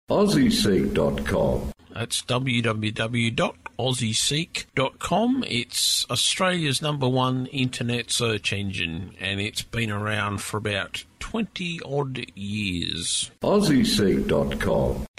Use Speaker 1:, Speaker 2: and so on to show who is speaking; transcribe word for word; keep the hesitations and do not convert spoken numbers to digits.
Speaker 1: aussie seek dot com.
Speaker 2: That's w w w dot aussie seek dot com. It's Australia's number one internet search engine, and it's been around for about twenty odd years.
Speaker 1: aussie seek dot com.